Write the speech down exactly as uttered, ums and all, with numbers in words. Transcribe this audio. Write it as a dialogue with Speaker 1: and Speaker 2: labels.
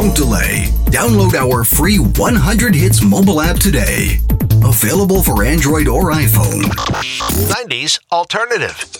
Speaker 1: Don't delay. Download our free one hundred Hits mobile app today. Available for Android or iPhone.
Speaker 2: nineties Alternative.